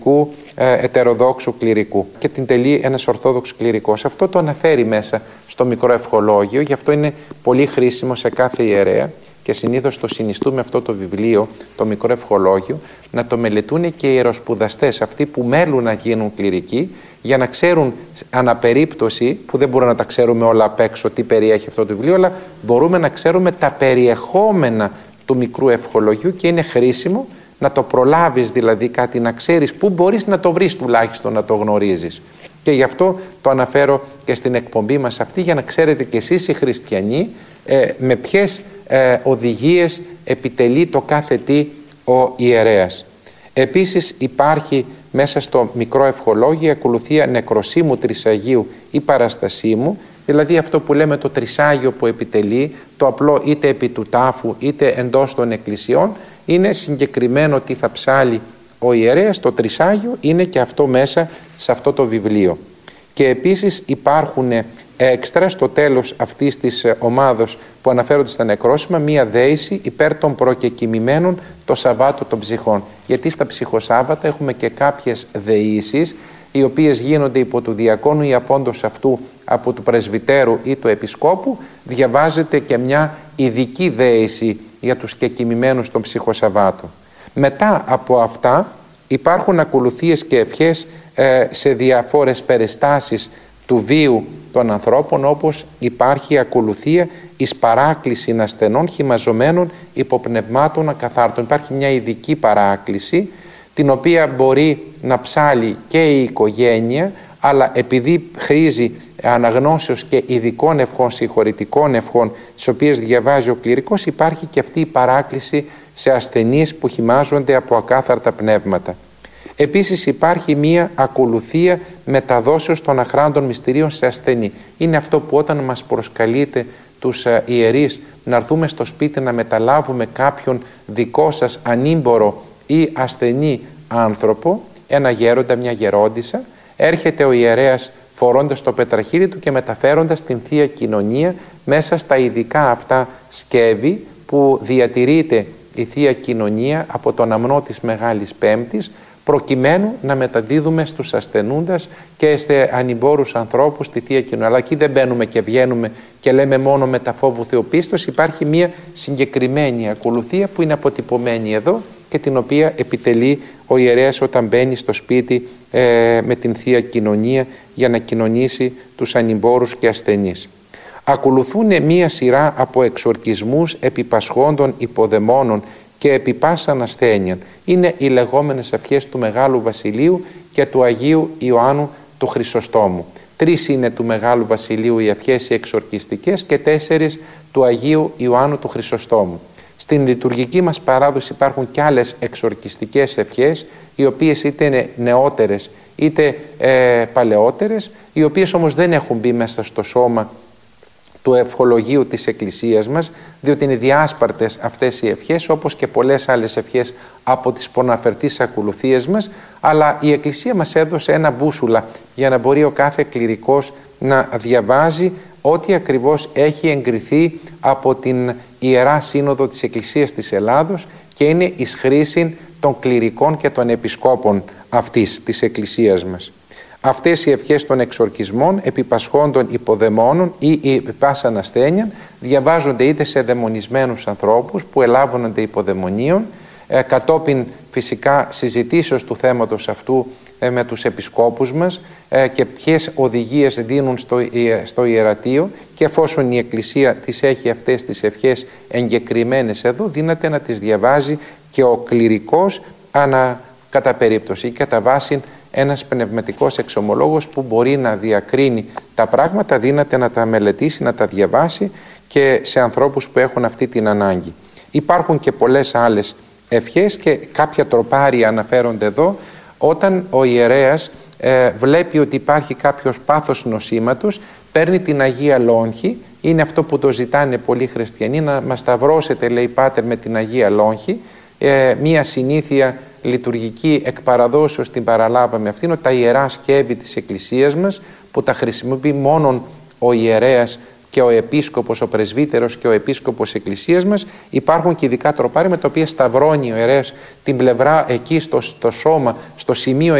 ετεροδόξου κληρικού και την τελεί ένας ορθόδοξος κληρικός. Αυτό το αναφέρει μέσα στο μικρό ευχολόγιο, γι' αυτό είναι πολύ χρήσιμο σε κάθε ιερέα και συνήθως το συνιστούμε αυτό το βιβλίο, το μικρό ευχολόγιο, να το μελετούν και οι ιεροσπουδαστές, αυτοί που μέλουν να γίνουν κληρικοί, για να ξέρουν αναπερίπτωση, που δεν μπορούμε να τα ξέρουμε όλα απ' έξω τι περιέχει αυτό το βιβλίο, αλλά μπορούμε να ξέρουμε τα περιεχόμενα του μικρού ευχολογιού και είναι χρήσιμο να το προλάβεις, δηλαδή κάτι να ξέρεις πού μπορείς να το βρεις, τουλάχιστον να το γνωρίζεις. Και γι' αυτό το αναφέρω και στην εκπομπή μας αυτή, για να ξέρετε κι εσείς οι χριστιανοί με ποιες οδηγίες επιτελεί το κάθε τι ο ιερέας. Επίσης υπάρχει μέσα στο μικρό ευχολόγιο η ακολουθία νεκροσύμου, τρισαγίου ή παραστασίμου, δηλαδή αυτό που λέμε το τρισάγιο που επιτελεί, το απλό είτε επί του τάφου είτε εντός των εκκλησιών, είναι συγκεκριμένο τι θα ψάλει ο ιερέας. Το τρισάγιο είναι και αυτό μέσα σε αυτό το βιβλίο. Και επίσης υπάρχουν έξτρα στο τέλος αυτής της ομάδος που αναφέρονται στα νεκρόσιμα μία δέηση υπέρ των προκεκοιμημένων το Σαββάτο των ψυχών. Γιατί στα ψυχοσάββατα έχουμε και κάποιες δεήσεις οι οποίες γίνονται υπό του διακόνου ή απόντος αυτού από του πρεσβυτέρου ή του επισκόπου. Διαβάζεται και μια ειδική δέηση για τους κεκοιμημένους των ψυχοσαββάτων. Μετά από αυτά υπάρχουν ακολουθίες και ευχές σε διαφόρες περιστάσεις του βίου των ανθρώπων, όπως υπάρχει ακολουθία εις παράκληση ασθενών χυμαζωμένων υποπνευμάτων ακαθάρτων. Υπάρχει μια ειδική παράκληση την οποία μπορεί να ψάλει και η οικογένεια, αλλά επειδή χρήζει αναγνώσεως και ειδικών ευχών, συγχωρητικών ευχών, τις οποίες διαβάζει ο κληρικός, υπάρχει και αυτή η παράκληση σε ασθενείς που χυμάζονται από ακάθαρτα πνεύματα. Επίσης υπάρχει μία ακολουθία μεταδόσεως των αχράντων μυστηρίων σε ασθενή. Είναι αυτό που όταν μας προσκαλείτε τους ιερείς να έρθουμε στο σπίτι να μεταλάβουμε κάποιον δικό σας ανήμπορο ή ασθενή άνθρωπο, ένα γέροντα, μια γερόντισσα, έρχεται ο ιερέας φορώντας το πετραχύλι του και μεταφέροντας την Θεία Κοινωνία μέσα στα ειδικά αυτά σκεύη που διατηρείται η Θεία Κοινωνία από τον αμνό της Μεγάλης Πέμπτης, προκειμένου να μεταδίδουμε στους ασθενούντας και σε ανημπόρους ανθρώπους τη Θεία Κοινωνία. Αλλά εκεί δεν μπαίνουμε και βγαίνουμε και λέμε μόνο με τα φόβου θεοπίστος. Υπάρχει μια συγκεκριμένη ακολουθία που είναι αποτυπωμένη εδώ και την οποία επιτελεί ο ιερέας όταν μπαίνει στο σπίτι με την Θεία Κοινωνία για να κοινωνήσει τους ανημπόρους και ασθενείς. Ακολουθούν μία σειρά από εξορκισμούς επιπασχόντων υποδαιμόνων και επί πάσαν ασθένειαν. Είναι οι λεγόμενες ευχές του Μεγάλου Βασιλείου και του Αγίου Ιωάννου του Χρυσοστόμου. 3 είναι του Μεγάλου Βασιλείου οι ευχές οι εξορκιστικές και 4 του Αγίου Ιωάννου του Χρυσοστόμου. Στην λειτουργική μας παράδοση υπάρχουν και άλλες εξορκιστικές ευχές, οι οποίες είτε είναι νεότερες είτε παλαιότερες, οι οποίες όμως δεν έχουν μπει μέσα στο σώμα του ευχολογίου της Εκκλησίας μας, διότι είναι διάσπαρτες αυτές οι ευχές, όπως και πολλές άλλες ευχές από τις προαναφερθείς ακολουθίες μας, αλλά η Εκκλησία μας έδωσε ένα μπούσουλα για να μπορεί ο κάθε κληρικός να διαβάζει ό,τι ακριβώς έχει εγκριθεί από την Ιερά Σύνοδο της Εκκλησίας της Ελλάδος και είναι εις χρήση των κληρικών και των επισκόπων αυτής της Εκκλησίας μας. Αυτές οι ευχές των εξορκισμών, επιπασχόντων υποδαιμόνων ή επιπάσαν ασθένειαν διαβάζονται είτε σε δαιμονισμένους ανθρώπους που ελάβονται υποδαιμονίων, κατόπιν φυσικά συζητήσεως του θέματος αυτού με τους επισκόπους μας και ποιες οδηγίες δίνουν στο ιερατείο, και εφόσον η Εκκλησία τις έχει αυτές τις ευχές εγκεκριμένες εδώ, δύναται να τις διαβάζει και ο κληρικός κατά περίπτωση ή κατά βάση ένας πνευματικός εξομολόγος που μπορεί να διακρίνει τα πράγματα, δύναται να τα μελετήσει, να τα διαβάσει και σε ανθρώπους που έχουν αυτή την ανάγκη. Υπάρχουν και πολλές άλλες ευχές και κάποια τροπάρια αναφέρονται εδώ. Όταν ο ιερέας βλέπει ότι υπάρχει κάποιος πάθος νοσήματος, παίρνει την Αγία Λόγχη, είναι αυτό που το ζητάνε πολλοί χριστιανοί, να μας σταυρώσετε, λέει Πάτερ, με την Αγία Λόγχη, μία συνήθεια λειτουργική εκ παραδόσεως την παραλάβαμε αυτήν, ότι τα ιερά σκεύη της Εκκλησίας μας που τα χρησιμοποιεί μόνον ο ιερέας και ο επίσκοπος, ο πρεσβύτερος και ο επίσκοπος εκκλησίας μας. Υπάρχουν και ειδικά τροπάρια με τα οποία σταυρώνει ο ιερέας την πλευρά εκεί στο σώμα, στο σημείο